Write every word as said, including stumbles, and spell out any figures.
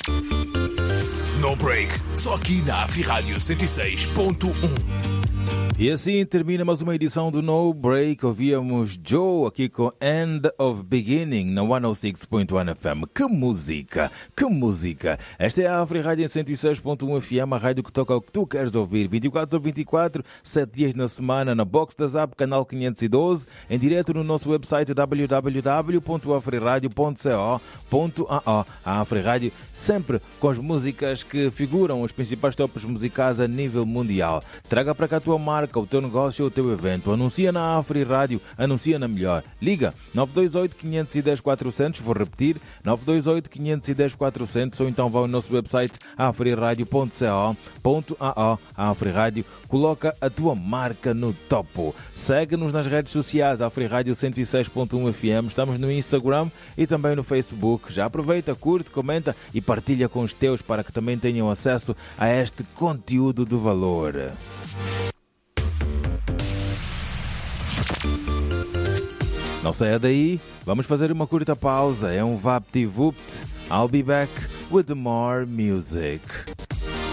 No Break, só aqui na Afri-Rádio cento e seis ponto um. E assim termina mais uma edição do No Break. Ouvíamos Joe aqui com End of Beginning na cento e seis ponto um F M. Que música, que música. Esta é a Afri-Rádio cento e seis ponto um F M, a rádio que toca o que tu queres ouvir. vinte e quatro sobre vinte e quatro, sete dias na semana, na box da Zap, canal quinhentos e doze, em direto no nosso website w w w ponto afriradio ponto co ponto a o. A Afri-Rádio sempre com as músicas que figuram os principais tops musicais a nível mundial. Traga para cá a tua marca, o teu negócio ou o teu evento. Anuncia na Afri-Rádio, anuncia na melhor. Liga nove dois oito, cinco um zero, quatro zero zero, vou repetir, nove dois oito, cinco um zero, quatro zero zero, ou então vá ao nosso website afriradio ponto co ponto a o. A Afri-Rádio coloca a tua marca no topo. Segue-nos nas redes sociais, Afri-Rádio cento e seis ponto um F M. Estamos no Instagram e também no Facebook. Já aproveita, curte, comenta e partilha com os teus para que também tenham acesso a este conteúdo de valor. Não saia daí, vamos fazer uma curta pausa. É um Vapt-Vupt. I'll be back with more music.